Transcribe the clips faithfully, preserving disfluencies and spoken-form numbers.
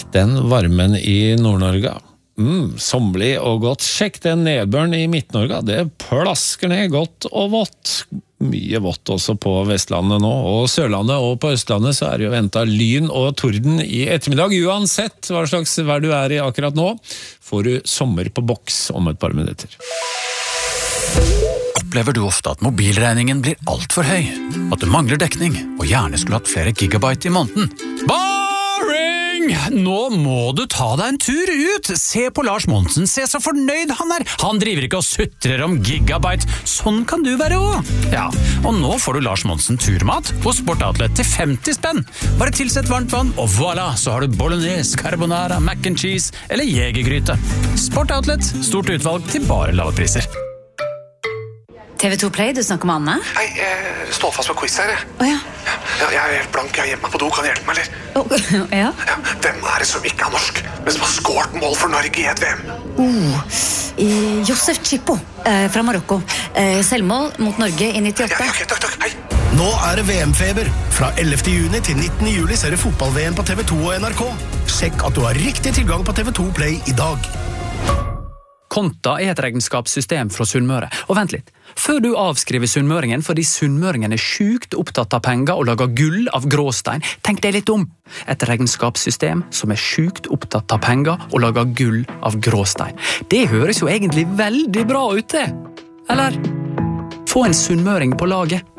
Den varmen i Nord-Norge. Mm, sommerlig og godt. Sjekk den nedbøren i Midt-Norge. Det plasker ned godt og vått. Mye vått også på Vestlandet nå, og Sørlandet og på Østlandet så er det jo ventet lyn og torden i ettermiddag. Uansett hva slags vær du er i akkurat nå, får du sommer på boks om et par minutter. Opplever du ofte at mobilregningen blir alt for høy? At du mangler dekning og gjerne skulle hatt flere gigabyte i måneden? Boring! Nå må du ta deg en tur ut! Se på Lars Monsen, se så fornøyd han er! Han driver ikke og sutrer om gigabyte. Sånn kan du være også! Ja, og nå får du Lars Monsen turmat hos Sport Outlet til femti spenn. Bare tilsett varmt vann, og voilà, så har du bolognese, carbonara, mac and cheese eller jegergryte. Sport Outlet, stort utvalg til bare lave priser. T V to Play, du snakker med Anne? Nei, jeg står fast på quiz her, jeg. Åja. Ja, jeg er helt blank, jeg er hjemme på do, kan du hjelpe meg, eller? Oh, ja? Ja, hvem er det som ikke er norsk, men som har skåret mål for Norge i et V M? Oh, eh, Josef Chippo, eh, fra Marokko. Eh, selvmål mot Norge i nittiåtte. Ja, ja, ok, takk, takk, hei. Nå er det V M-feber. Fra ellevte juni til nittende juli ser du fotball-V M på T V to og N R K. Sjekk at du har riktig tilgang på T V to Play i dag. Konta er et regnskapssystem fra Sunnmøre. Og vent litt, før du avskriver sunnmøringen fordi sunnmøringen er sjukt opptatt av penger og lager gull av gråstein, tenk deg litt om. Et regnskapssystem som er sjukt opptatt av penger og lager gull av gråstein. Det høres jo egentlig veldig bra ut det. Eller? Få en sunnmøring på laget.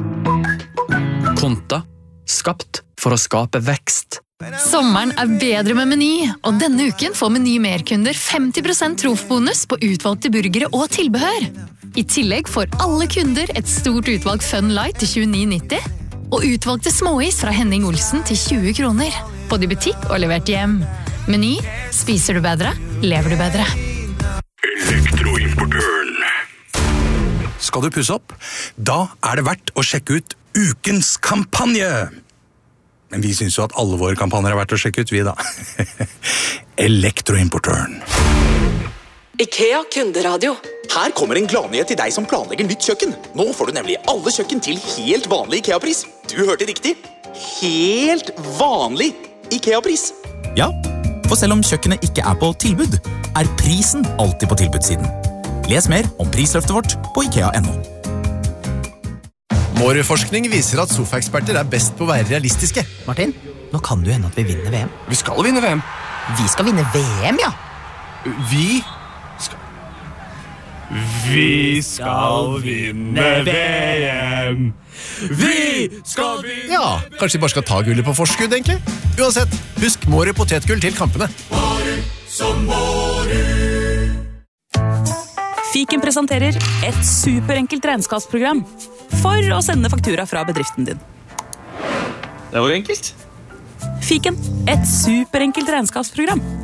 Konta, skapt for å skape vekst. Sommeren er bedre med Meny, og denne uken får Meny Merkunder femti prosent trofbonus på utvalgte burgere og tilbehør. I tillegg får alle kunder et stort utvalg Fun Light til tjueni nitti, og utvalgte småis fra Henning Olsen til tjue kroner. Både i butikk og levert hjem. Meny, spiser du bedre, lever du bedre. Elektroimportøren. Skal du pusse opp? Da er det verdt å sjekke ut ukens kampanje. Men vi synes jo at alle våre kampanjer er verdt å sjekke ut, vi da. Elektroimportøren. IKEA kunderadio. Her kommer en gladnyhet til deg som planlegger nytt kjøkken. Nå får du nemlig alle kjøkken til helt vanlig IKEA-pris. Du hørte riktig. Helt vanlig IKEA-pris. Ja, for selv om kjøkkenet ikke er på tilbud, er prisen alltid på tilbudssiden. Les mer om prisløftet vårt på ikea punktum no. Mårud-forskning viser at sofaeksperter er best på å være realistiske. Martin, nå kan du hende at vi vinner V M. Vi skal vinne V M. Vi skal vinne V M, ja. Vi skal... Vi skal vinne V M. Vi skal vinne... Ja, kanskje vi bare skal ta gullet på forskudd, egentlig? Uansett, husk Mårud potetgull til kampene. Mårud som Mårud. Fiken presenterer et superenkelt regnskapsprogram for å sende faktura fra bedriften din. Det var enkelt. Fiken, et superenkelt regnskapsprogram.